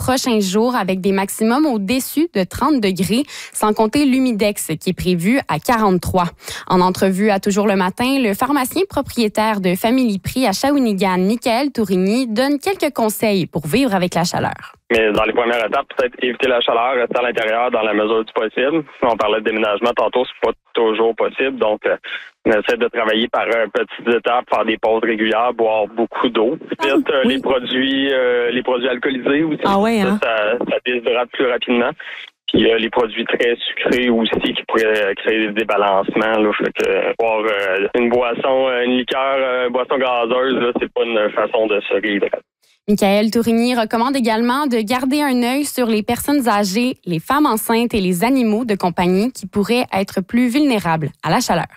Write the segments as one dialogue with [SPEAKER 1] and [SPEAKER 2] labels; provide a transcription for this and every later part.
[SPEAKER 1] prochains jours avec des maximums au-dessus de 30 degrés, sans compter l'humidex qui est prévu à 43. En entrevue à Toujours le matin, le pharmacien propriétaire de Family Prix à Shawinigan, Michael Tourigny, donne quelques conseils pour vivre avec la chaleur.
[SPEAKER 2] Mais dans les premières étapes, peut-être éviter la chaleur, rester à l'intérieur dans la mesure du possible. On parlait de déménagement tantôt, c'est pas toujours possible. Donc, on essaie de travailler par petites étapes, faire des pauses régulières, boire beaucoup d'eau. Peut-être les produits alcoolisés aussi.
[SPEAKER 3] Ah ouais, hein?
[SPEAKER 2] Ça déshydrate plus rapidement. Puis les produits très sucrés aussi qui pourraient créer des débalancements. Là, fait que boire une boisson, une liqueur, boisson gazeuse, là, c'est pas une façon de se réhydrater.
[SPEAKER 1] Michael Tourigny recommande également de garder un œil sur les personnes âgées, les femmes enceintes et les animaux de compagnie qui pourraient être plus vulnérables à la chaleur.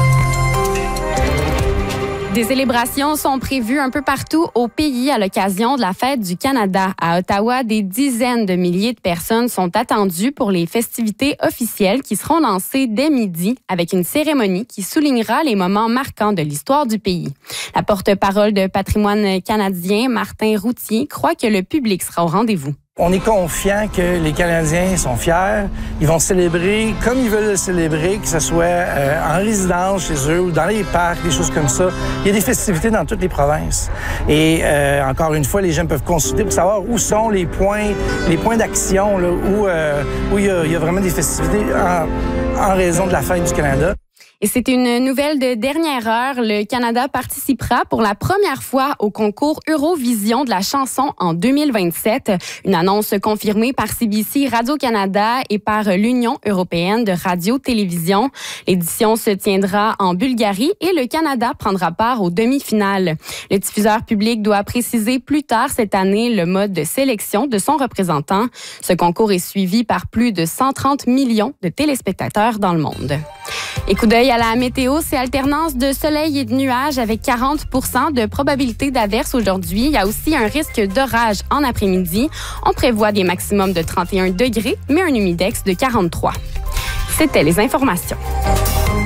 [SPEAKER 1] Des célébrations sont prévues un peu partout au pays à l'occasion de la Fête du Canada. À Ottawa, des dizaines de milliers de personnes sont attendues pour les festivités officielles qui seront lancées dès midi avec une cérémonie qui soulignera les moments marquants de l'histoire du pays. La porte-parole de Patrimoine canadien, Martin Routier, croit que le public sera au rendez-vous.
[SPEAKER 4] On est confiant que les Canadiens sont fiers. Ils vont célébrer comme ils veulent le célébrer, que ce soit en résidence chez eux ou dans les parcs, des choses comme ça. Il y a des festivités dans toutes les provinces. Et encore une fois, les gens peuvent consulter pour savoir où sont les points d'action là, où il y a vraiment des festivités en raison de la Fête du Canada.
[SPEAKER 1] Et c'est une nouvelle de dernière heure. Le Canada participera pour la première fois au concours Eurovision de la chanson en 2027. Une annonce confirmée par CBC Radio-Canada et par l'Union européenne de radio-télévision. L'édition se tiendra en Bulgarie et le Canada prendra part aux demi-finales. Le diffuseur public doit préciser plus tard cette année le mode de sélection de son représentant. Ce concours est suivi par plus de 130 millions de téléspectateurs dans le monde. Et coup d'œil à la météo, c'est alternance de soleil et de nuages avec 40% de probabilité d'averse aujourd'hui. Il y a aussi un risque d'orage en après-midi. On prévoit des maximums de 31 degrés, mais un humidex de 43. C'était les informations.